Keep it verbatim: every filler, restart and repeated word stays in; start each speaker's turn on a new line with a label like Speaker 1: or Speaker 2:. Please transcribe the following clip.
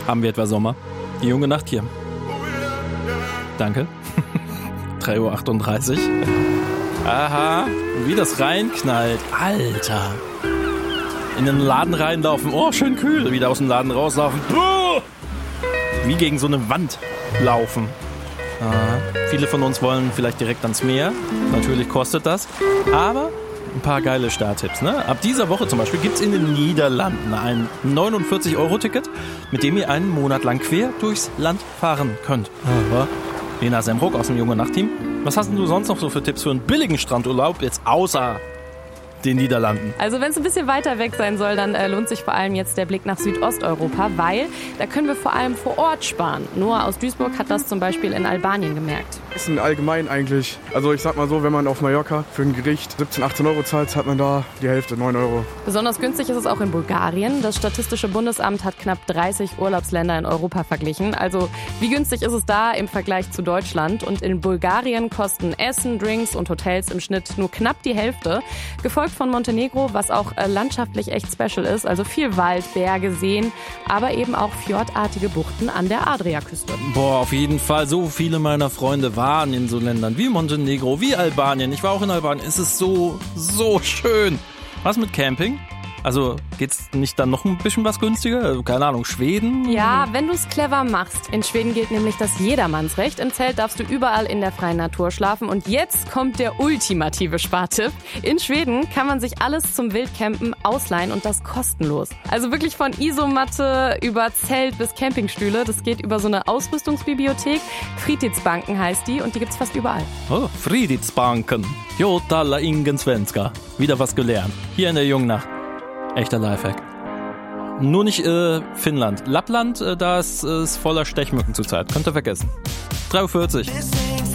Speaker 1: Haben wir etwa Sommer? Die junge Nacht hier. Danke. drei Uhr achtunddreißig. Aha, wie das reinknallt. Alter. In den Laden reinlaufen. Oh, schön kühl. Wieder aus dem Laden rauslaufen. Oh! Wie gegen so eine Wand laufen. Aha. Viele von uns wollen vielleicht direkt ans Meer. Natürlich kostet das. Aber ein paar geile Starttipps. Ne? Ab dieser Woche zum Beispiel gibt es in den Niederlanden ein neunundvierzig Euro Ticket, mit dem ihr einen Monat lang quer durchs Land fahren könnt. Aha. Lena Semruck aus dem Junge Nacht-Team. Was hast denn du sonst noch so für Tipps für einen billigen Strandurlaub, jetzt außer den Niederlanden?
Speaker 2: Also wenn es ein bisschen weiter weg sein soll, dann äh, lohnt sich vor allem jetzt der Blick nach Südosteuropa, weil da können wir vor allem vor Ort sparen. Noah aus Duisburg hat das zum Beispiel in Albanien gemerkt.
Speaker 3: Essen allgemein eigentlich. Also ich sag mal so, wenn man auf Mallorca für ein Gericht siebzehn, achtzehn Euro zahlt, hat man da die Hälfte, neun Euro.
Speaker 2: Besonders günstig ist es auch in Bulgarien. Das Statistische Bundesamt hat knapp dreißig Urlaubsländer in Europa verglichen. Also wie günstig ist es da im Vergleich zu Deutschland? Und in Bulgarien kosten Essen, Drinks und Hotels im Schnitt nur knapp die Hälfte. Gefolgt von Montenegro, was auch äh, landschaftlich echt special ist. Also viel Wald, Berge, Seen, aber eben auch fjordartige Buchten an der Adriaküste.
Speaker 1: Boah, auf jeden Fall. So viele meiner Freunde waren in so Ländern wie Montenegro, wie Albanien. Ich war auch in Albanien. Es ist so, so schön. Was mit Camping? Also geht's nicht dann noch ein bisschen was günstiger? Also, keine Ahnung, Schweden?
Speaker 2: Ja, wenn du es clever machst. In Schweden gilt nämlich das Jedermannsrecht. Im Zelt darfst du überall in der freien Natur schlafen. Und jetzt kommt der ultimative Spartipp. In Schweden kann man sich alles zum Wildcampen ausleihen und das kostenlos. Also wirklich von Isomatte über Zelt bis Campingstühle. Das geht über so eine Ausrüstungsbibliothek. Fritidsbanken heißt die und die gibt's fast überall.
Speaker 1: Oh, Fritidsbanken. Jo, talla ingen svenska. Wieder was gelernt. Hier in der Jungnacht. Echter Lifehack. Nur nicht äh, Finnland. Lappland, äh, da ist es voller Stechmücken zurzeit. Könnt ihr vergessen. drei Uhr vierzig.